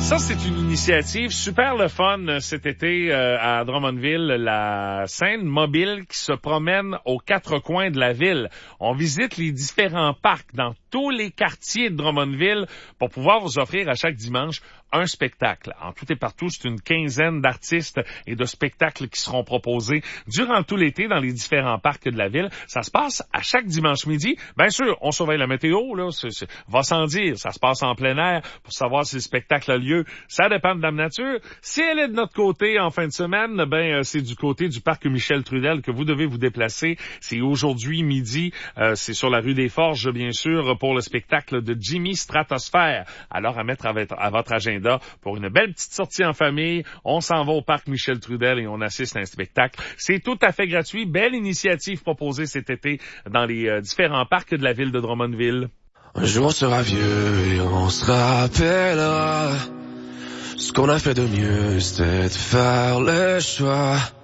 Ça, c'est une initiative super le fun cet été à Drummondville, la scène mobile qui se promène aux quatre coins de la ville. On visite les différents parcs dans tous les quartiers de Drummondville pour pouvoir vous offrir à chaque dimanche un spectacle. En tout et partout, c'est une quinzaine d'artistes et de spectacles qui seront proposés durant tout l'été dans les différents parcs de la ville. Ça se passe à chaque dimanche midi. Bien sûr, on surveille la météo, là, va sans dire. Ça se passe en plein air pour savoir si le spectacle a lieu. Ça dépend de Dame Nature. Si elle est de notre côté en fin de semaine, ben c'est du côté du parc Michel Trudel que vous devez vous déplacer. C'est aujourd'hui midi. C'est sur la rue des Forges, bien sûr, pour le spectacle de Jimmy Stratosphère. Alors, à mettre à votre agenda pour une belle petite sortie en famille. On s'en va au parc Michel Trudel et on assiste à un spectacle. C'est tout à fait gratuit. Belle initiative proposée cet été dans les différents parcs de la ville de Drummondville. Un jour on sera vieux et on se rappellera ce qu'on a fait de mieux, c'était de faire le choix